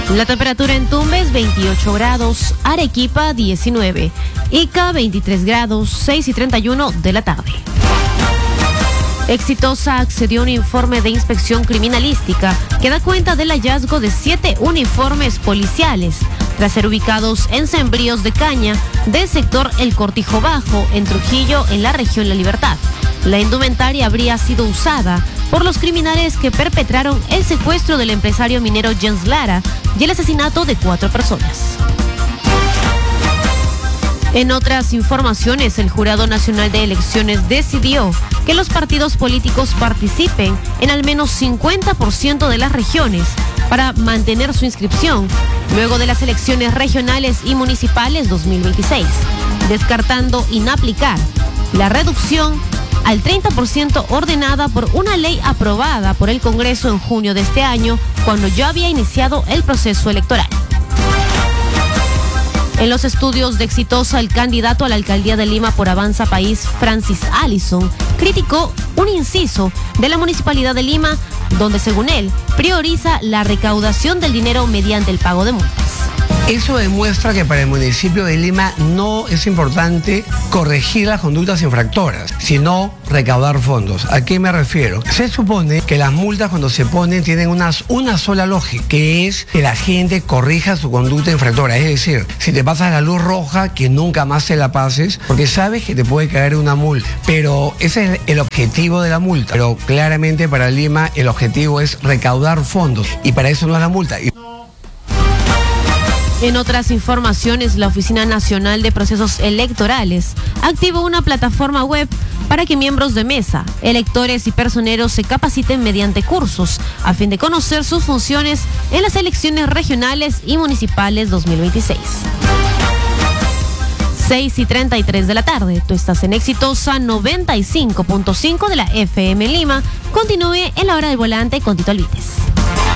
La temperatura en Tumbes 28 grados, Arequipa 19, Ica 23 grados, 6:31 de la tarde. Exitosa accedió a un informe de inspección criminalística que da cuenta del hallazgo de 7 uniformes policiales tras ser ubicados en sembríos de caña del sector El Cortijo Bajo, en Trujillo, en la región La Libertad. La indumentaria habría sido usada por los criminales que perpetraron el secuestro del empresario minero Jens Lara y el asesinato de 4 personas. En otras informaciones, el Jurado Nacional de Elecciones decidió que los partidos políticos participen en al menos 50% de las regiones para mantener su inscripción luego de las elecciones regionales y municipales 2026, descartando inaplicar la reducción al 30% ordenada por una ley aprobada por el Congreso en junio de este año, cuando ya había iniciado el proceso electoral. En los estudios de Exitosa, el candidato a la alcaldía de Lima por Avanza País, Francis Allison, criticó un inciso de la Municipalidad de Lima, donde, según él, prioriza la recaudación del dinero mediante el pago de multas. Eso demuestra que para el municipio de Lima no es importante corregir las conductas infractoras, sino recaudar fondos. ¿A qué me refiero? Se supone que las multas, cuando se ponen, tienen una sola lógica, que es que la gente corrija su conducta infractora. Es decir, si te pasas la luz roja, que nunca más te la pases, porque sabes que te puede caer una multa. Pero ese es el objetivo de la multa. Pero claramente para Lima el objetivo es recaudar fondos, y para eso no es la multa. En otras informaciones, la Oficina Nacional de Procesos Electorales activó una plataforma web para que miembros de mesa, electores y personeros se capaciten mediante cursos a fin de conocer sus funciones en las elecciones regionales y municipales 2026. 6:33 de la tarde. Tú estás en Exitosa 95.5 de la FM Lima. Continúe en la hora del volante con Tito Alvites.